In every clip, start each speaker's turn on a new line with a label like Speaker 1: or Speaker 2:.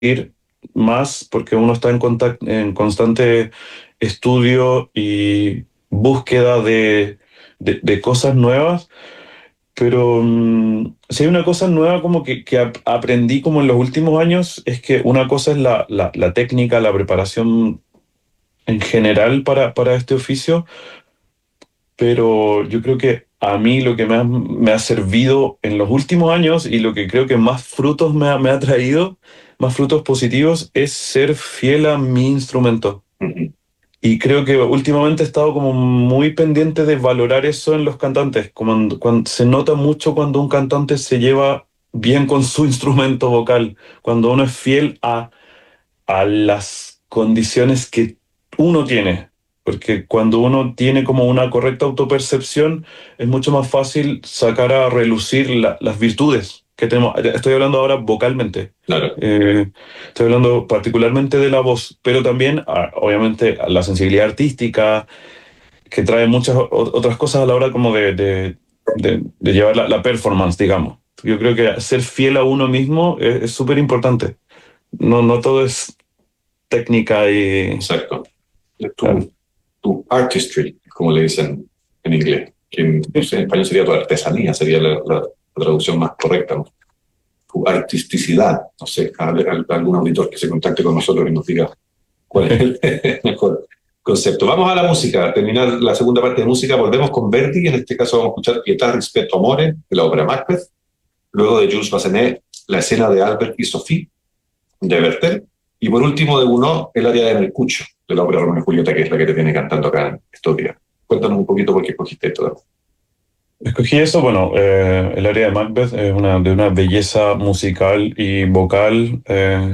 Speaker 1: ir más porque uno está en constante estudio y búsqueda de cosas nuevas, pero si hay una cosa nueva como que aprendí como en los últimos años, es que una cosa es la técnica, la preparación en general para este oficio, pero yo creo que a mí lo que me ha servido en los últimos años y lo que creo que más frutos me ha traído, más frutos positivos, es ser fiel a mi instrumento.
Speaker 2: Ujú.
Speaker 1: Y creo que últimamente he estado como muy pendiente de valorar eso en los cantantes, como cuando se nota mucho cuando un cantante se lleva bien con su instrumento vocal, cuando uno es fiel a las condiciones que uno tiene. Porque cuando uno tiene como una correcta autopercepción, es mucho más fácil sacar a relucir las virtudes que tenemos. Estoy hablando ahora vocalmente.
Speaker 2: Claro,
Speaker 1: Eh, Estoy hablando particularmente de la voz, pero también, obviamente, a la sensibilidad artística, que trae muchas otras cosas a la hora como de llevar la performance, digamos. Yo creo que ser fiel a uno mismo es súper importante. No todo es técnica y...
Speaker 2: exacto.
Speaker 1: Claro.
Speaker 2: Tu artistry, como le dicen en inglés, que no sé, en español sería tu artesanía, sería la traducción más correcta, ¿no? Tu artisticidad, no sé, algún auditor que se contacte con nosotros y nos diga cuál es el mejor concepto. Vamos a la música, terminar la segunda parte de música, volvemos con Verdi, en este caso vamos a escuchar Pietà rispetto amore, de la obra Macbeth, luego de Jules Massenet, la escena de Albert y Sophie, de Werther, y por último de Gounod, el área de Mercucho, de la obra Romeo y Julieta, que es la que te viene cantando acá en estos días. Cuéntanos un poquito por qué escogiste esto.
Speaker 1: Escogí eso, bueno, el área de Macbeth es de una belleza musical y vocal.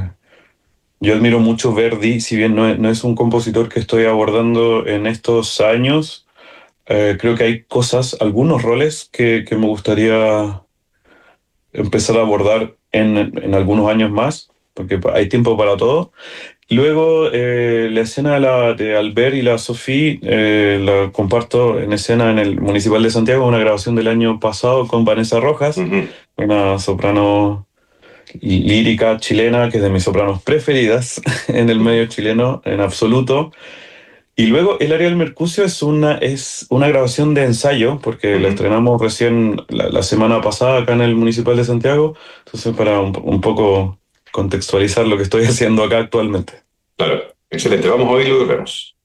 Speaker 1: Yo admiro mucho Verdi, si bien no es un compositor que estoy abordando en estos años, creo que hay cosas, algunos roles que me gustaría empezar a abordar en algunos años más, porque hay tiempo para todo. Luego, la escena de Albert y la Sophie la comparto en escena en el Municipal de Santiago, una grabación del año pasado con Vanessa
Speaker 2: Uh
Speaker 1: Rojas,
Speaker 2: -huh.
Speaker 1: una soprano lírica chilena que es de mis sopranos preferidas en el medio chileno en absoluto. Y luego El área del Mercucio es una grabación de ensayo, porque
Speaker 2: Uh
Speaker 1: la
Speaker 2: -huh.
Speaker 1: estrenamos recién la semana pasada acá en el Municipal de Santiago, entonces para un poco contextualizar lo que estoy haciendo acá actualmente.
Speaker 2: Claro, excelente. Vamos a oírlo y lo vemos.